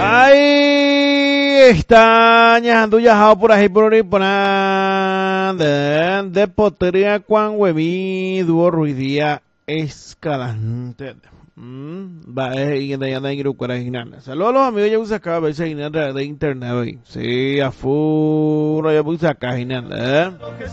Ahí está ñajando yajado por ahí por nada de potería cuan hueví dúo ruidía escalante. Va y de allá en grupo saludos a los amigos ya usa acá a veces de internet hoy. Sí, a full ya usa acá